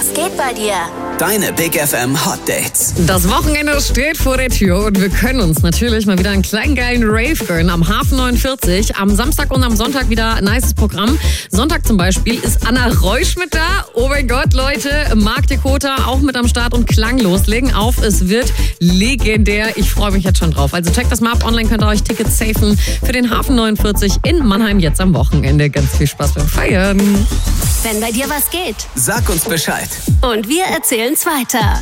Was geht bei dir? Deine Big FM Hot Dates. Das Wochenende steht vor der Tür und wir können uns natürlich mal wieder einen kleinen geilen Rave gönnen am Hafen 49. Am Samstag und am Sonntag wieder ein nices Programm. Sonntag zum Beispiel ist Anna Reusch mit da. Oh mein Gott, Leute, Marc Dekota auch mit am Start und klanglos legen auf. Es wird legendär. Ich freue mich jetzt schon drauf. Also checkt das mal ab. Online könnt ihr euch Tickets safen für den Hafen 49 in Mannheim jetzt am Wochenende. Ganz viel Spaß beim Feiern. Wenn bei dir was geht. Sag uns Bescheid. Und wir erzählen's weiter.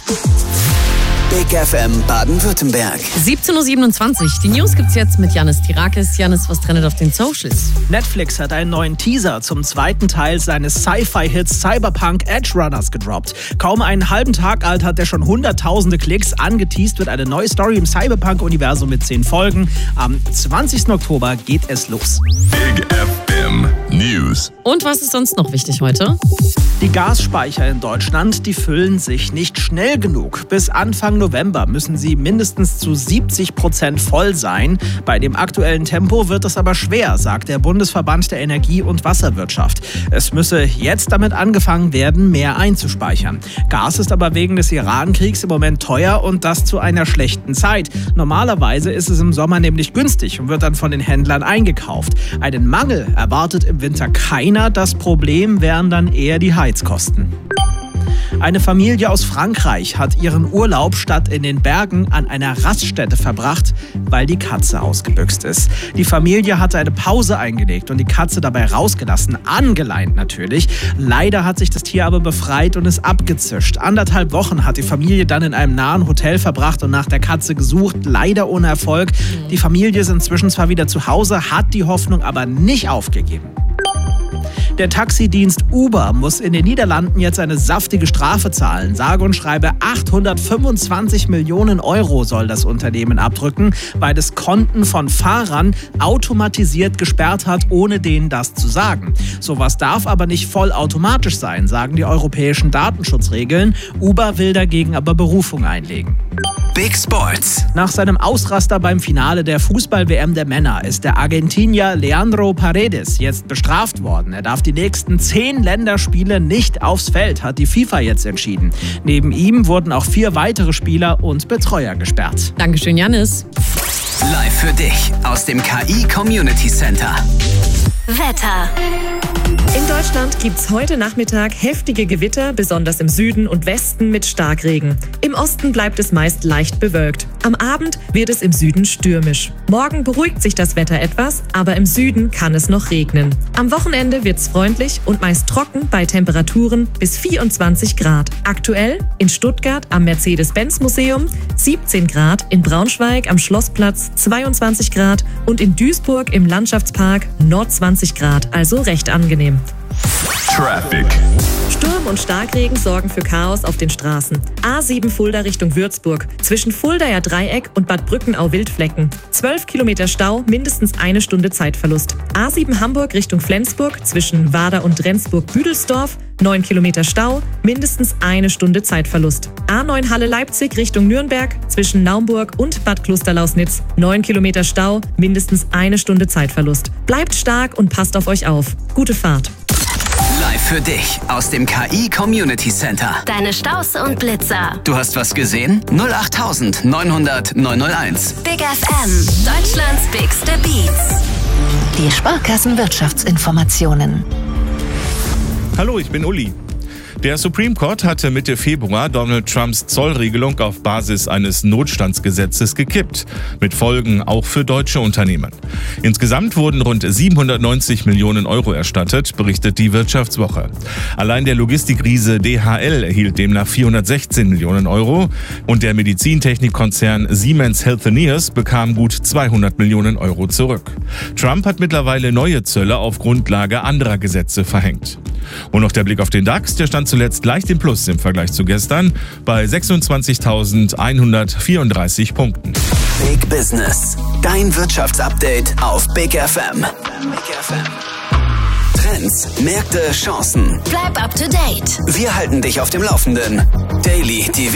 Big FM Baden-Württemberg. 17.27 Uhr. Die News gibt's jetzt mit Yannis Tirakis. Yannis, was trendet auf den Socials? Netflix hat einen neuen Teaser zum zweiten Teil seines Sci-Fi-Hits Cyberpunk Edge Runners gedroppt. Kaum einen halben Tag alt hat der schon hunderttausende Klicks. Angeteased wird eine neue Story im Cyberpunk-Universum mit 10 Folgen. Am 20. Oktober geht es los. Big FM News. Und was ist sonst noch wichtig heute? Die Gasspeicher in Deutschland, die füllen sich nicht schnell genug. Bis Anfang November müssen sie mindestens zu 70% voll sein. Bei dem aktuellen Tempo wird es aber schwer, sagt der Bundesverband der Energie- und Wasserwirtschaft. Es müsse jetzt damit angefangen werden, mehr einzuspeichern. Gas ist aber wegen des Iran-Kriegs im Moment teuer und das zu einer schlechten Zeit. Normalerweise ist es im Sommer nämlich günstig und wird dann von den Händlern eingekauft. Einen Mangel erwartet im Winter keiner. Das Problem wären dann eher die Heizkosten. Eine Familie aus Frankreich hat ihren Urlaub statt in den Bergen an einer Raststätte verbracht, weil die Katze ausgebüxt ist. Die Familie hatte eine Pause eingelegt und die Katze dabei rausgelassen, angeleint natürlich. Leider hat sich das Tier aber befreit und ist abgezischt. 1,5 Wochen hat die Familie dann in einem nahen Hotel verbracht und nach der Katze gesucht, leider ohne Erfolg. Die Familie ist inzwischen zwar wieder zu Hause, hat die Hoffnung aber nicht aufgegeben. Der Taxidienst Uber muss in den Niederlanden jetzt eine saftige Strafe zahlen. Sage und schreibe 825 Millionen Euro soll das Unternehmen abdrücken, weil es Konten von Fahrern automatisiert gesperrt hat, ohne denen das zu sagen. Sowas darf aber nicht vollautomatisch sein, sagen die europäischen Datenschutzregeln. Uber will dagegen aber Berufung einlegen. Big Sports. Nach seinem Ausraster beim Finale der Fußball-WM der Männer ist der Argentinier Leandro Paredes jetzt bestraft worden. Er darf die nächsten 10 Länderspiele nicht aufs Feld, hat die FIFA jetzt entschieden. Neben ihm wurden auch 4 weitere Spieler und Betreuer gesperrt. Dankeschön, Yannis. Live für dich aus dem KI Community Center. Wetter. In Deutschland gibt's heute Nachmittag heftige Gewitter, besonders im Süden und Westen mit Starkregen. Im Osten bleibt es meist leicht bewölkt. Am Abend wird es im Süden stürmisch. Morgen beruhigt sich das Wetter etwas, aber im Süden kann es noch regnen. Am Wochenende wird's freundlich und meist trocken bei Temperaturen bis 24 Grad. Aktuell in Stuttgart am Mercedes-Benz-Museum 17 Grad, in Braunschweig am Schlossplatz 22 Grad und in Duisburg im Landschaftspark Nord 20 Grad, also recht angenehm. Traffic. Sturm und Starkregen sorgen für Chaos auf den Straßen. A7 Fulda Richtung Würzburg. Zwischen Fuldaer Dreieck und Bad Brückenau-Wildflecken. 12 Kilometer Stau, mindestens 1 Stunde Zeitverlust. A7 Hamburg Richtung Flensburg. Zwischen Wader und Rendsburg-Büdelsdorf. 9 Kilometer Stau, mindestens 1 Stunde Zeitverlust. A9 Halle Leipzig Richtung Nürnberg. Zwischen Naumburg und Bad Klosterlausnitz. 9 Kilometer Stau, mindestens 1 Stunde Zeitverlust. Bleibt stark und passt auf euch auf. Gute Fahrt. Live für dich aus dem KI Community Center. Deine Staus und Blitzer. Du hast was gesehen? 08000 900 901. Big FM. Deutschlands bigste Beats. Die Sparkassenwirtschaftsinformationen. Hallo, ich bin Uli. Der Supreme Court hatte Mitte Februar Donald Trumps Zollregelung auf Basis eines Notstandsgesetzes gekippt, mit Folgen auch für deutsche Unternehmen. Insgesamt wurden rund 790 Millionen Euro erstattet, berichtet die Wirtschaftswoche. Allein der Logistikriese DHL erhielt demnach 416 Millionen Euro und der Medizintechnikkonzern Siemens Healthineers bekam gut 200 Millionen Euro zurück. Trump hat mittlerweile neue Zölle auf Grundlage anderer Gesetze verhängt. Und noch der Blick auf den DAX, der stand zuletzt leicht im Plus im Vergleich zu gestern bei 26.134 Punkten. Big Business. Dein Wirtschaftsupdate auf Big FM. Trends, Märkte, Chancen. Bleib up to date. Wir halten dich auf dem Laufenden. Daily, die